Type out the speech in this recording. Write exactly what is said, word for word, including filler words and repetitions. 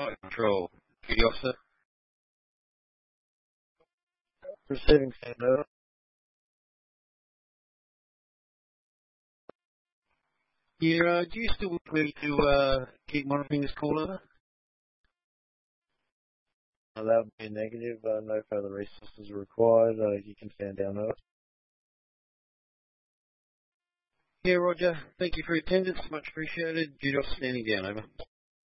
Flight Control. Duty officer. Receiving stand over. Yeah, uh, do you still want me to uh, keep monitoring this call over? Uh, that would be a negative. Uh, no further resources are required. Uh, you can stand down over. Yeah, Roger. Thank you for your attendance. Much appreciated. Duty officer standing down over.